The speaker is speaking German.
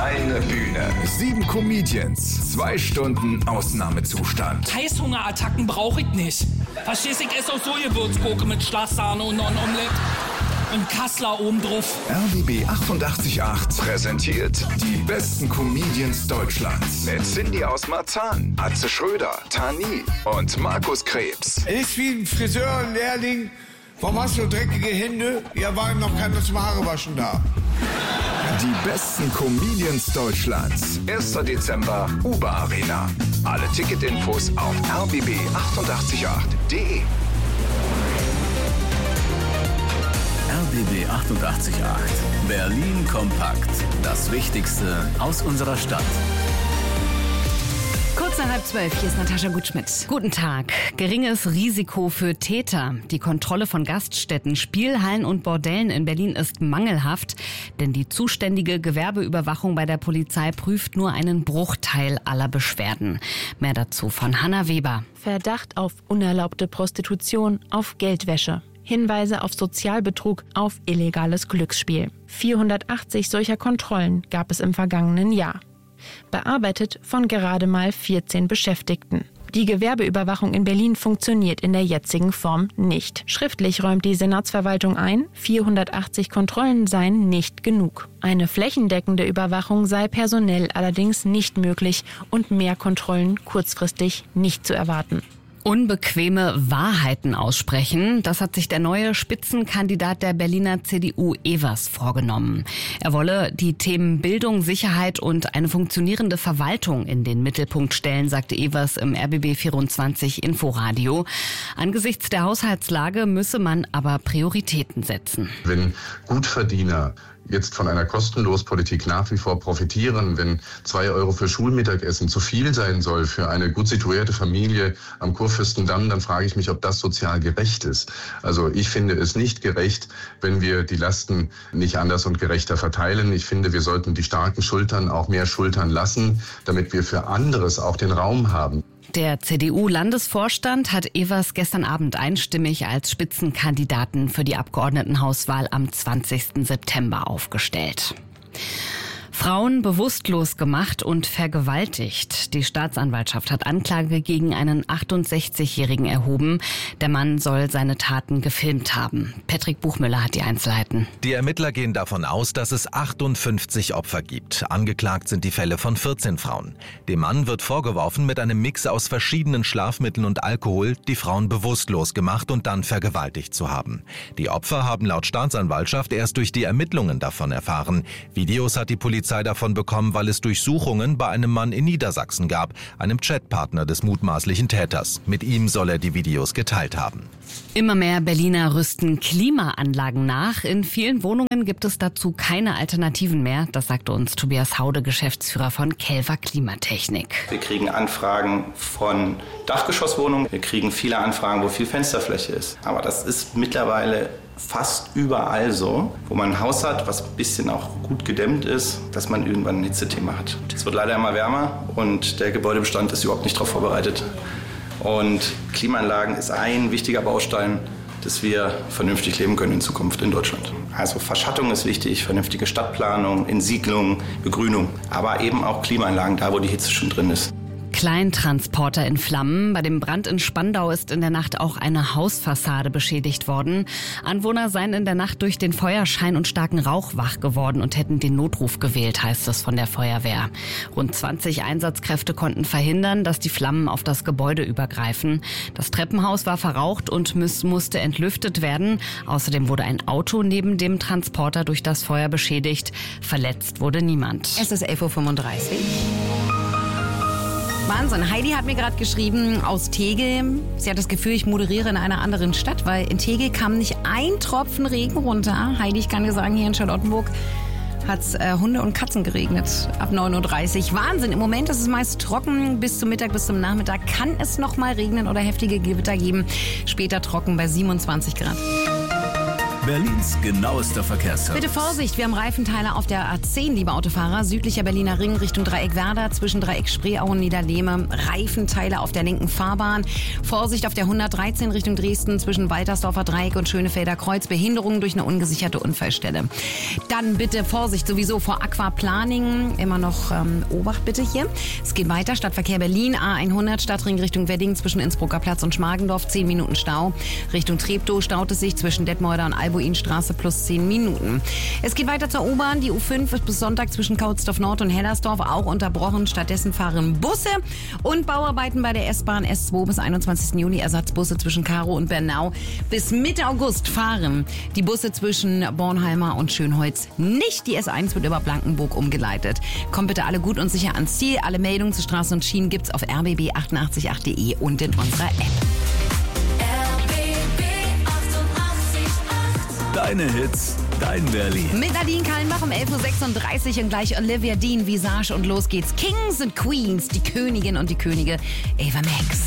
Eine Bühne, 7 Comedians, 2 Stunden Ausnahmezustand. Heißhungerattacken brauche ich nicht. Verstehst du, ich esse auch so Gewürzgurke mit Schlagsahne und noch ein Omelett. Und Kassler oben drauf. RBB 88.8 präsentiert die besten Comedians Deutschlands. Mit Cindy aus Marzahn, Atze Schröder, Tani und Markus Krebs. Ist wie ein Friseurlehrling. Warum hast du dreckige Hände? Ja, war noch keiner zum Haarewaschen da. Die besten Comedians Deutschlands. 1. Dezember, Uber Arena. Alle Ticketinfos auf rbb888.de. RBB 88.8. Berlin kompakt. Das Wichtigste aus unserer Stadt. Kurz nach 11:30, hier ist Natascha Gutschmidt. Guten Tag. Geringes Risiko für Täter. Die Kontrolle von Gaststätten, Spielhallen und Bordellen in Berlin ist mangelhaft, denn die zuständige Gewerbeüberwachung bei der Polizei prüft nur einen Bruchteil aller Beschwerden. Mehr dazu von Hanna Weber. Verdacht auf unerlaubte Prostitution, auf Geldwäsche. Hinweise auf Sozialbetrug, auf illegales Glücksspiel. 480 solcher Kontrollen gab es im vergangenen Jahr. Bearbeitet von gerade mal 14 Beschäftigten. Die Gewerbeüberwachung in Berlin funktioniert in der jetzigen Form nicht. Schriftlich räumt die Senatsverwaltung ein, 480 Kontrollen seien nicht genug. Eine flächendeckende Überwachung sei personell allerdings nicht möglich und mehr Kontrollen kurzfristig nicht zu erwarten. Unbequeme Wahrheiten aussprechen, das hat sich der neue Spitzenkandidat der Berliner CDU Evers vorgenommen. Er wolle die Themen Bildung, Sicherheit und eine funktionierende Verwaltung in den Mittelpunkt stellen, sagte Evers im RBB24 Inforadio. Angesichts der Haushaltslage müsse man aber Prioritäten setzen. Wenn Gutverdiener jetzt von einer Kostenlospolitik nach wie vor profitieren, wenn 2 Euro für Schulmittagessen zu viel sein soll für eine gut situierte Familie am Kurfürstendamm, dann frage ich mich, ob das sozial gerecht ist. Also ich finde es nicht gerecht, wenn wir die Lasten nicht anders und gerechter verteilen. Ich finde, wir sollten die starken Schultern auch mehr schultern lassen, damit wir für anderes auch den Raum haben. Der CDU-Landesvorstand hat Evers gestern Abend einstimmig als Spitzenkandidaten für die Abgeordnetenhauswahl am 20. September aufgestellt. Frauen bewusstlos gemacht und vergewaltigt. Die Staatsanwaltschaft hat Anklage gegen einen 68-Jährigen erhoben. Der Mann soll seine Taten gefilmt haben. Patrick Buchmüller hat die Einzelheiten. Die Ermittler gehen davon aus, dass es 58 Opfer gibt. Angeklagt sind die Fälle von 14 Frauen. Dem Mann wird vorgeworfen, mit einem Mix aus verschiedenen Schlafmitteln und Alkohol die Frauen bewusstlos gemacht und dann vergewaltigt zu haben. Die Opfer haben laut Staatsanwaltschaft erst durch die Ermittlungen davon erfahren. Videos hat die Polizei davon bekommen, weil es Durchsuchungen bei einem Mann in Niedersachsen gab, einem Chatpartner des mutmaßlichen Täters. Mit ihm soll er die Videos geteilt haben. Immer mehr Berliner rüsten Klimaanlagen nach. In vielen Wohnungen gibt es dazu keine Alternativen mehr. Das sagte uns Tobias Haude, Geschäftsführer von Kelver Klimatechnik. Wir kriegen Anfragen von Dachgeschosswohnungen. Wir kriegen viele Anfragen, wo viel Fensterfläche ist. Aber das ist mittlerweile fast überall so, wo man ein Haus hat, was ein bisschen auch gut gedämmt ist, dass man irgendwann ein Hitzethema hat. Es wird leider immer wärmer und der Gebäudebestand ist überhaupt nicht darauf vorbereitet. Und Klimaanlagen ist ein wichtiger Baustein, dass wir vernünftig leben können in Zukunft in Deutschland. Also Verschattung ist wichtig, vernünftige Stadtplanung, Entsiedlung, Begrünung, aber eben auch Klimaanlagen da, wo die Hitze schon drin ist. Kleintransporter in Flammen. Bei dem Brand in Spandau ist in der Nacht auch eine Hausfassade beschädigt worden. Anwohner seien in der Nacht durch den Feuerschein und starken Rauch wach geworden und hätten den Notruf gewählt, heißt es von der Feuerwehr. Rund 20 Einsatzkräfte konnten verhindern, dass die Flammen auf das Gebäude übergreifen. Das Treppenhaus war verraucht und musste entlüftet werden. Außerdem wurde ein Auto neben dem Transporter durch das Feuer beschädigt. Verletzt wurde niemand. Es ist 11:35 Uhr. Wahnsinn. Heidi hat mir gerade geschrieben aus Tegel. Sie hat das Gefühl, ich moderiere in einer anderen Stadt, weil in Tegel kam nicht ein Tropfen Regen runter. Heidi, ich kann dir sagen, hier in Charlottenburg hat es Hunde und Katzen geregnet ab 9:30 Uhr. Wahnsinn. Im Moment ist es meist trocken. Bis zum Mittag, bis zum Nachmittag kann es noch mal regnen oder heftige Gewitter geben. Später trocken bei 27 Grad. Berlins genauester Verkehrservice. Bitte Vorsicht, wir haben Reifenteile auf der A10, liebe Autofahrer. Südlicher Berliner Ring Richtung Dreieck Werder, zwischen Dreieck Spreeau und Niederlehme. Reifenteile auf der linken Fahrbahn. Vorsicht auf der 113 Richtung Dresden, zwischen Waltersdorfer Dreieck und Schönefelder Kreuz. Behinderungen durch eine ungesicherte Unfallstelle. Dann bitte Vorsicht sowieso vor Aquaplaning. Immer noch Obacht bitte hier. Es geht weiter. Stadtverkehr Berlin, A100, Stadtring Richtung Wedding, zwischen Innsbrucker Platz und Schmargendorf. 10 Minuten Stau. Richtung Treptow staut es sich zwischen Detmolder und Albuinstraße plus 10 Minuten. Es geht weiter zur U-Bahn. Die U5 ist bis Sonntag zwischen Kautsdorf Nord und Hellersdorf auch unterbrochen. Stattdessen fahren Busse und Bauarbeiten bei der S-Bahn S2 bis 21. Juni. Ersatzbusse zwischen Karow und Bernau. Bis Mitte August fahren die Busse zwischen Bornheimer und Schönholz nicht. Die S1 wird über Blankenburg umgeleitet. Kommt bitte alle gut und sicher ans Ziel. Alle Meldungen zu Straßen und Schienen gibt's auf rbb888.de und in unserer App. Deine Hits, dein Berlin. Mit Nadine Kallenbach um 11.36 Uhr und gleich Olivia Dean, Visage und los geht's. Kings and Queens, die Königin und die Könige, Ava Max.